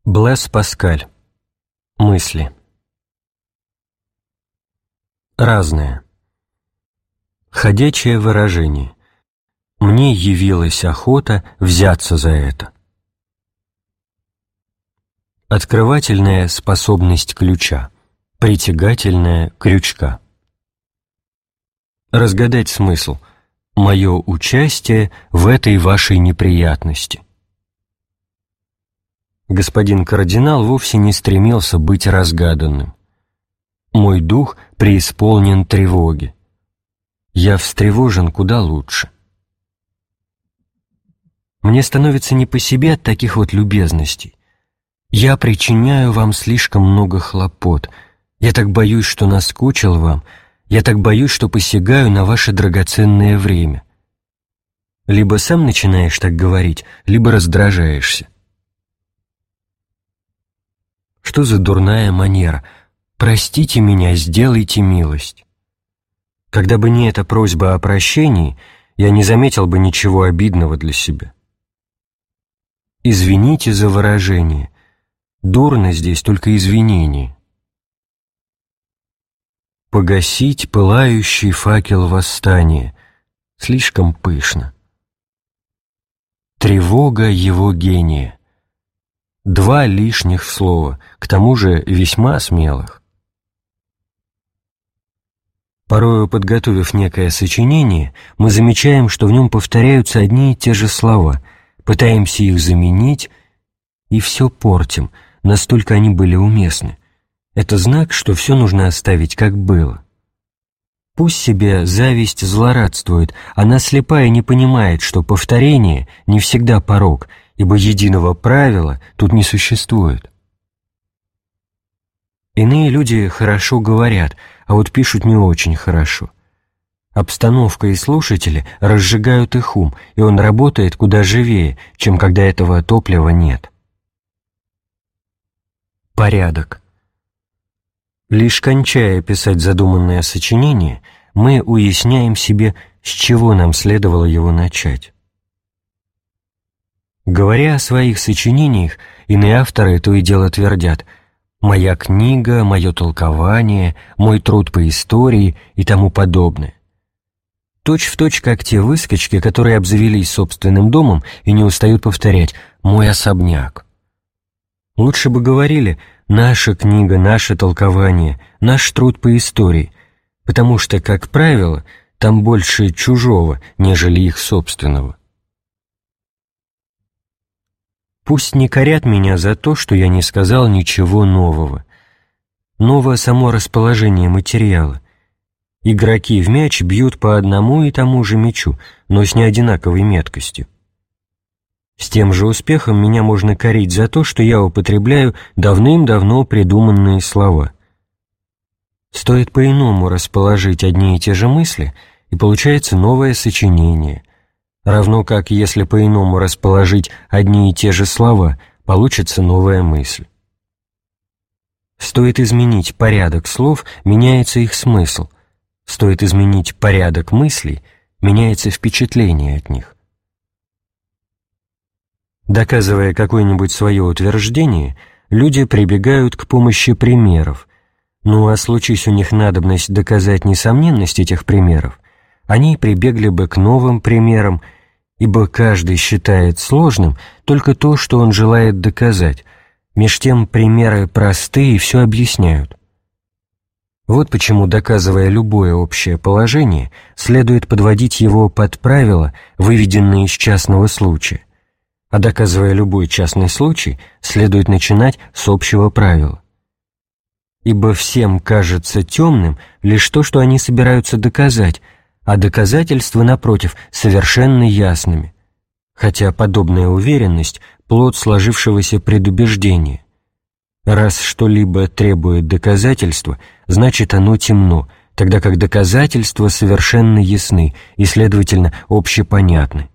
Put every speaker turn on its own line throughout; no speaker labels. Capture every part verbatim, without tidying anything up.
Блэс Паскаль. Мысли. Разное. Ходячее выражение. Мне явилась охота взяться за это. Открывательная способность ключа. Притягательная крючка. Разгадать смысл. Мое участие в этой вашей неприятности. Господин кардинал вовсе не стремился быть разгаданным. Мой дух преисполнен тревоги. Я встревожен куда лучше. Мне становится не по себе от таких вот любезностей. Я причиняю вам слишком много хлопот. Я так боюсь, что наскучил вам. Я так боюсь, что посягаю на ваше драгоценное время. Либо сам начинаешь так говорить, либо раздражаешься. Что за дурная манера? Простите меня, сделайте милость. Когда бы не эта просьба о прощении, я не заметил бы ничего обидного для себя. Извините за выражение. Дурно здесь только извинение. Погасить пылающий факел восстания. Слишком пышно. Тревога его гения. Два лишних слова, к тому же весьма смелых. Порою, подготовив некое сочинение, мы замечаем, что в нем повторяются одни и те же слова, пытаемся их заменить, и все портим, настолько они были уместны. Это знак, что все нужно оставить, как было. Пусть себе зависть злорадствует, она слепая не понимает, что повторение не всегда порок, ибо единого правила тут не существует. Иные люди хорошо говорят, а вот пишут не очень хорошо. Обстановка и слушатели разжигают их ум, и он работает куда живее, чем когда этого топлива нет. Порядок. Лишь кончая писать задуманное сочинение, мы уясняем себе, с чего нам следовало его начать. Говоря о своих сочинениях, иные авторы то и дело твердят «моя книга», «мое толкование», «мой труд по истории» и тому подобное. Точь в точь, как те выскочки, которые обзавелись собственным домом и не устают повторять «мой особняк». Лучше бы говорили «наша книга», «наше толкование», «наш труд по истории», потому что, как правило, там больше чужого, нежели их собственного. Пусть не корят меня за то, что я не сказал ничего нового. Ново само расположение материала. Игроки в мяч бьют по одному и тому же мячу, но с неодинаковой меткостью. С тем же успехом меня можно корить за то, что я употребляю давным-давно придуманные слова. Стоит по-иному расположить одни и те же мысли, и получается новое сочинение. Равно как, если по-иному расположить одни и те же слова, получится новая мысль. Стоит изменить порядок слов, меняется их смысл. Стоит изменить порядок мыслей, меняется впечатление от них. Доказывая какое-нибудь свое утверждение, люди прибегают к помощи примеров. Ну а случись у них надобность доказать несомненность этих примеров, они прибегли бы к новым примерам, ибо каждый считает сложным только то, что он желает доказать, меж тем примеры простые и все объясняют. Вот почему, доказывая любое общее положение, следует подводить его под правила, выведенные из частного случая, а доказывая любой частный случай, следует начинать с общего правила. Ибо всем кажется темным лишь то, что они собираются доказать, а доказательства, напротив, совершенно ясными, хотя подобная уверенность – плод сложившегося предубеждения. Раз что-либо требует доказательства, значит оно темно, тогда как доказательства совершенно ясны и, следовательно, общепонятны.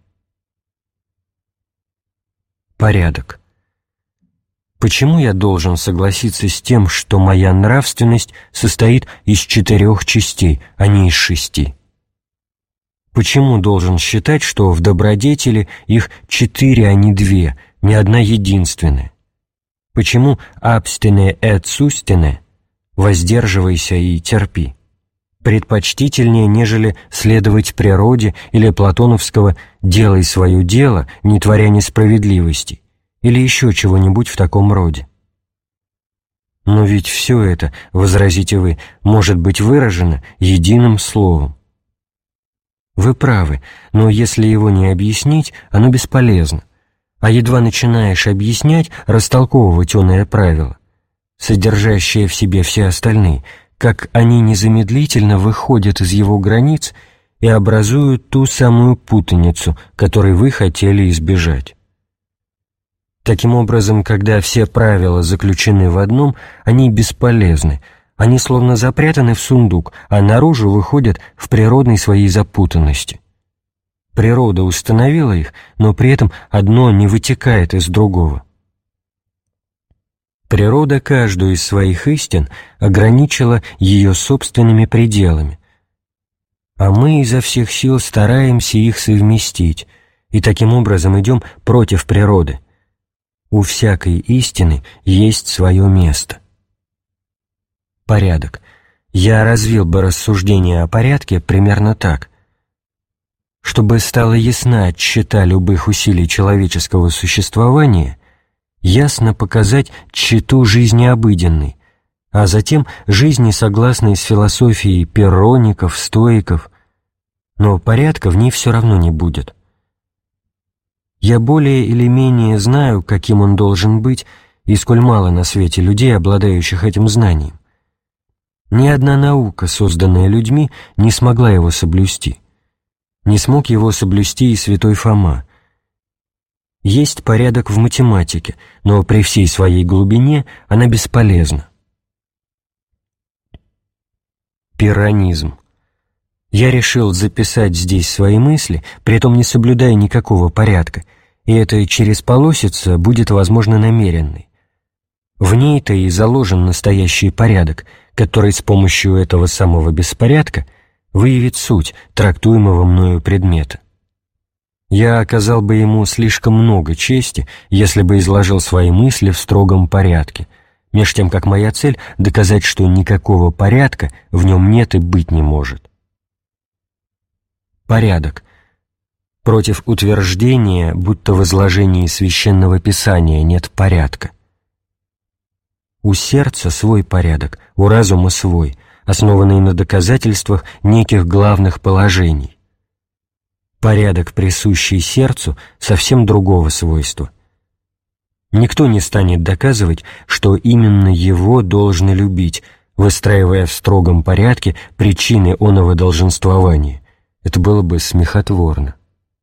Порядок. Почему я должен согласиться с тем, что моя нравственность состоит из четырех частей, а не из шести? Почему должен считать, что в добродетели их четыре, а не две, не одна единственная? Почему «abstine et sustine» — «воздерживайся и терпи» предпочтительнее, нежели следовать природе или платоновского «делай свое дело, не творя несправедливости» или еще чего-нибудь в таком роде? Но ведь все это, возразите вы, может быть выражено единым словом. Вы правы, но если его не объяснить, оно бесполезно, а едва начинаешь объяснять, растолковывать оное правило, содержащее в себе все остальные, как они незамедлительно выходят из его границ и образуют ту самую путаницу, которой вы хотели избежать. Таким образом, когда все правила заключены в одном, они бесполезны, они словно запрятаны в сундук, а наружу выходят в природной своей запутанности. Природа установила их, но при этом одно не вытекает из другого. Природа каждую из своих истин ограничила ее собственными пределами, а мы изо всех сил стараемся их совместить, и таким образом идем против природы. У всякой истины есть свое место. Порядок. Я развил бы рассуждение о порядке примерно так. Чтобы стала ясна тщета любых усилий человеческого существования, ясно показать тщету жизни обыденной, а затем жизни, согласной с философией пирроников, стоиков, но порядка в ней все равно не будет. Я более или менее знаю, каким он должен быть, и сколь мало на свете людей, обладающих этим знанием. Ни одна наука, созданная людьми, не смогла его соблюсти. Не смог его соблюсти и святой Фома. Есть порядок в математике, но при всей своей глубине она бесполезна. Пирронизм. Я решил записать здесь свои мысли, притом не соблюдая никакого порядка, и эта чересполосица будет, возможно, намеренной. В ней-то и заложен настоящий порядок, который с помощью этого самого беспорядка выявит суть трактуемого мною предмета. Я оказал бы ему слишком много чести, если бы изложил свои мысли в строгом порядке, меж тем как моя цель — доказать, что никакого порядка в нем нет и быть не может. Порядок. Против утверждения, будто в изложении Священного Писания нет порядка. У сердца свой порядок, у разума свой, основанный на доказательствах неких главных положений. Порядок, присущий сердцу, совсем другого свойства. Никто не станет доказывать, что именно его должны любить, выстраивая в строгом порядке причины оного долженствования. Это было бы смехотворно.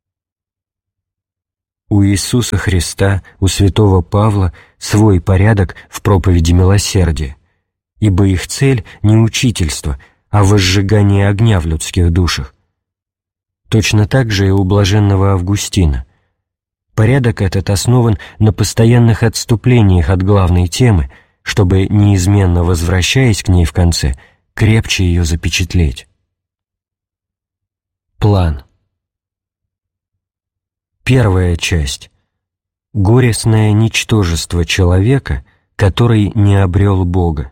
У Иисуса Христа, у святого Павла свой порядок в проповеди милосердия, ибо их цель не учительство, а возжигание огня в людских душах. Точно так же и у блаженного Августина. Порядок этот основан на постоянных отступлениях от главной темы, чтобы, неизменно возвращаясь к ней в конце, крепче ее запечатлеть. План. Первая часть. Горестное ничтожество человека, который не обрел Бога.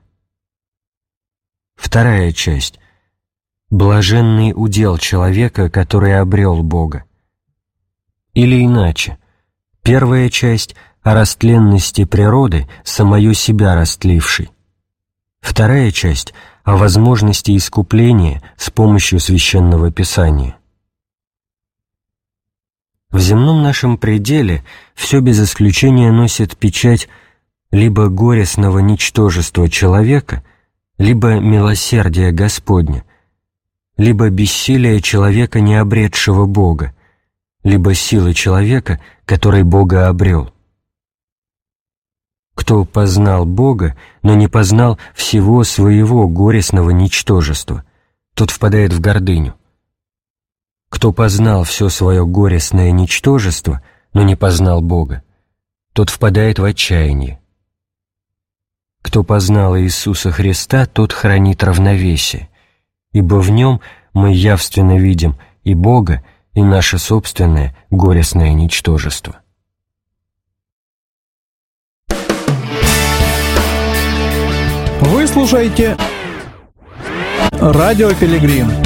Вторая часть. Блаженный удел человека, который обрел Бога. Или иначе. Первая часть о растленности природы, самою себя растлившей. Вторая часть о возможности искупления с помощью Священного Писания. В земном нашем пределе все без исключения носит печать либо горестного ничтожества человека, либо милосердия Господня, либо бессилия человека, не обретшего Бога, либо силы человека, который Бога обрел. Кто познал Бога, но не познал всего своего горестного ничтожества, тот впадает в гордыню. Кто познал все свое горестное ничтожество, но не познал Бога, тот впадает в отчаяние. Кто познал Иисуса Христа, тот хранит равновесие, ибо в Нем мы явственно видим и Бога, и наше собственное горестное ничтожество.
Вы слушаете Радио Пилигрим.